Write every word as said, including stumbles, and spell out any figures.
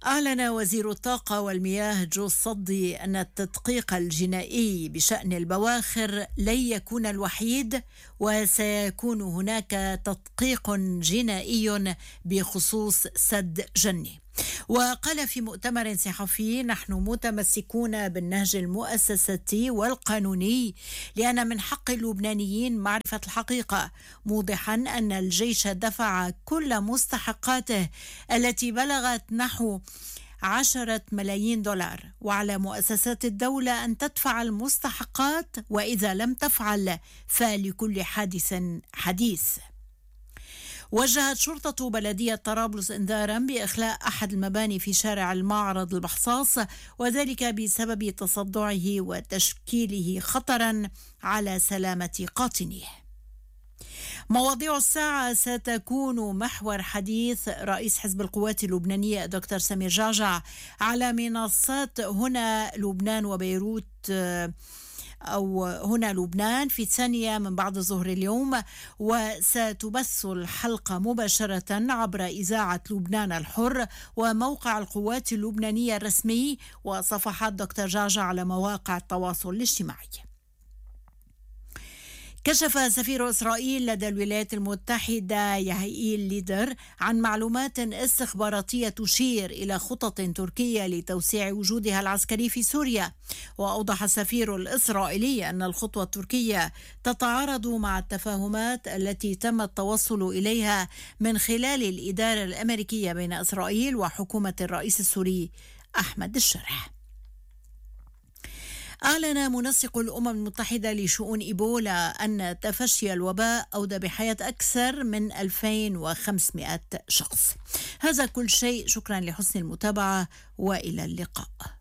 أعلن وزير الطاقة والمياه جو الصدي أن التدقيق الجنائي بشأن البواخر لن يكون الوحيد، وسيكون هناك تدقيق جنائي بخصوص سد جني. وقال في مؤتمر صحفي: نحن متمسكون بالنهج المؤسساتي والقانوني لأن من حق اللبنانيين معرفة الحقيقة، موضحا أن الجيش دفع كل مستحقاته التي بلغت نحو عشرة ملايين دولار، وعلى مؤسسات الدولة أن تدفع المستحقات، وإذا لم تفعل فلكل حادث حديث. وجهت شرطة بلدية طرابلس إنذارا بإخلاء أحد المباني في شارع المعرض البحصاص، وذلك بسبب تصدعه وتشكيله خطرا على سلامة قاطنيه. مواضيع الساعة ستكون محور حديث رئيس حزب القوات اللبنانية دكتور سمير جعجع على منصات هنا لبنان وبيروت أو هنا لبنان في ثانية من بعد ظهر اليوم، وستبث الحلقة مباشرة عبر إذاعة لبنان الحر وموقع القوات اللبنانية الرسمي وصفحات دكتور جعجع على مواقع التواصل الاجتماعي. كشف سفير إسرائيل لدى الولايات المتحدة يهيئيل ليدر عن معلومات استخباراتية تشير إلى خطط تركية لتوسيع وجودها العسكري في سوريا. وأوضح السفير الإسرائيلي أن الخطوة التركية تتعارض مع التفاهمات التي تم التوصل إليها من خلال الإدارة الأمريكية بين إسرائيل وحكومة الرئيس السوري أحمد الشرح. أعلن منسق الأمم المتحدة لشؤون إيبولا أن تفشي الوباء أودى بحياة أكثر من ألفين وخمسمائة شخص. هذا كل شيء، شكرا لحسن المتابعة وإلى اللقاء.